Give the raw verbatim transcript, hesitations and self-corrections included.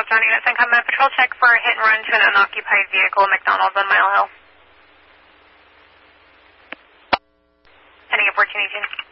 John Units and come in. Patrol check for a hit and run to an unoccupied vehicle at McDonald's on Mile Hill. Heading at fourteen eighteen.